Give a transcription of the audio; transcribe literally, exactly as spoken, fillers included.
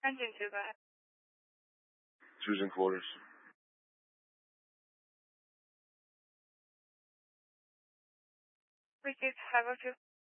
Engine two, go ahead. Cruising quarters. Received five oh two.